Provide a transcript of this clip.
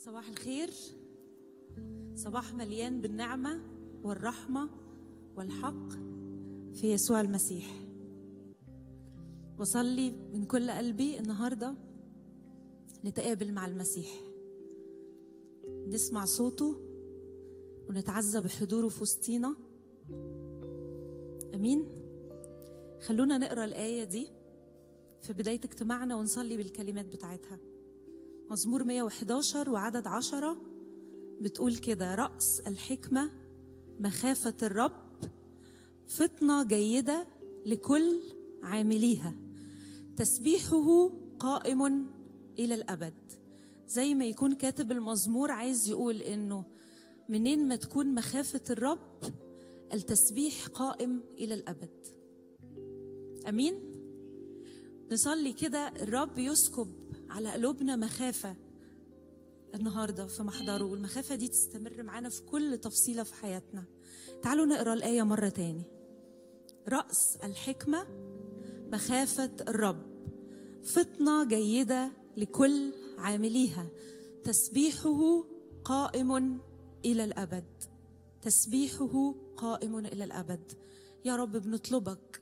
صباح الخير. صباح مليان بالنعمة والرحمة والحق في يسوع المسيح. وصلي من كل قلبي النهاردة نتقابل مع المسيح، نسمع صوته ونتعزى بحضوره في وسطينا. أمين. خلونا نقرأ الآية دي في بداية اجتماعنا ونصلي بالكلمات بتاعتها. مزمور 111 وعدد 10 بتقول كده: رأس الحكمة مخافة الرب، فطنة جيدة لكل عامليها، تسبيحه قائم إلى الأبد. زي ما يكون كاتب المزمور عايز يقول إنه منين ما تكون مخافة الرب التسبيح قائم إلى الأبد. أمين. نصلي كده الرب يسكب على قلوبنا مخافة النهاردة في محضره، والمخافة دي تستمر معانا في كل تفصيلة في حياتنا. تعالوا نقرأ الآية مرة تاني. رأس الحكمة مخافة الرب، فطنة جيدة لكل عامليها، تسبيحه قائم إلى الأبد. تسبيحه قائم إلى الأبد. يا رب بنطلبك